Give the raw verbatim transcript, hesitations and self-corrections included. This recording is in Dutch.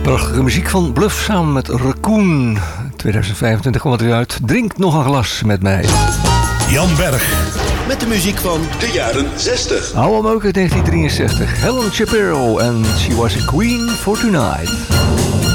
Prachtige muziek van Bluff samen met Raccoon. tweeduizend vijfentwintig kwam het weer uit. Drink nog een glas met mij. Jan Berg. Met de muziek van de jaren zestig. Oude moker negentien drieënzestig. Helen Shapiro en She Was a Queen for Tonight.